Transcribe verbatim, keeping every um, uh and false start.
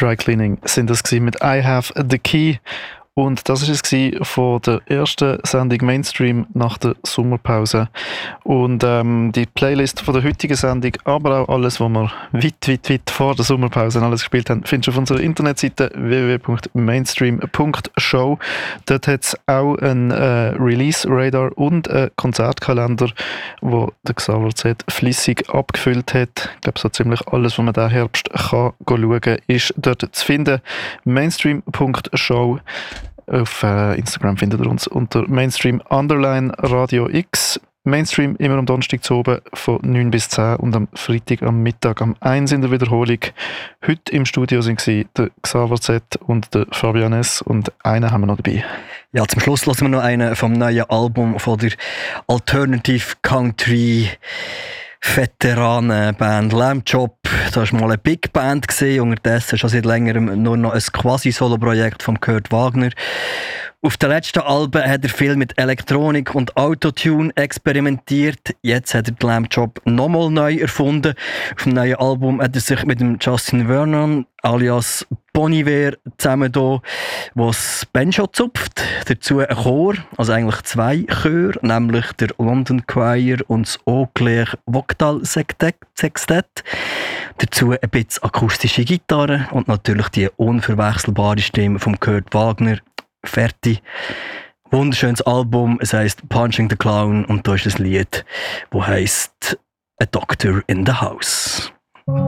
Dry Cleaning sind das mit I Have the Key. Und das war es von der ersten Sendung Mainstream nach der Sommerpause. Und ähm, die Playlist von der heutigen Sendung, aber auch alles, was wir weit, weit, weit vor der Sommerpause alles gespielt haben, findest du auf unserer Internetseite w w w punkt mainstream punkt show. Dort hat es auch einen äh, Release-Radar und einen Konzertkalender, wo der Xaver Z flüssig abgefüllt hat. Ich glaube, so ziemlich alles, was man diesen Herbst kann schauen kann, ist dort zu finden. mainstream punkt show. Auf äh, Instagram findet ihr uns unter Mainstream Underline Radio X. Mainstream immer am Donnerstag zu oben von neun bis zehn und am Freitag am Mittag am eins in der Wiederholung. Heute im Studio waren der Xaver Z und der Fabian S. und einen haben wir noch dabei. Ja, zum Schluss lassen wir noch einen vom neuen Album von der Alternative Country Veteranenband Lamb Chop. Das war mal eine Big Band, unterdessen schon seit längerem nur noch ein Quasi-Solo-Projekt von Kurt Wagner. Auf den letzten Alben hat er viel mit Elektronik und Autotune experimentiert. Jetzt hat er die Lamb Chop nochmal neu erfunden. Auf dem neuen Album hat er sich mit dem Justin Vernon alias Bon Iver zusammen da, was Banjo zupft. Dazu ein Chor, also eigentlich zwei Chöre, nämlich der London Choir und das Eau-Claire Vauctal Sextett. Dazu ein bisschen akustische Gitarre und natürlich die unverwechselbare Stimme von Kurt Wagner. Fertig. Wunderschönes Album, es heisst Punching the Clown und da ist ein Lied, das heisst A Doctor in the House.